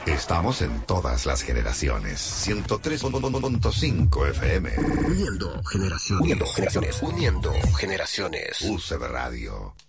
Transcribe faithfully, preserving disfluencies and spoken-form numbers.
Estamos en todas las generaciones. ciento tres punto cinco F M. Uniendo generaciones. Uniendo generaciones. Uniendo generaciones. U C B Radio.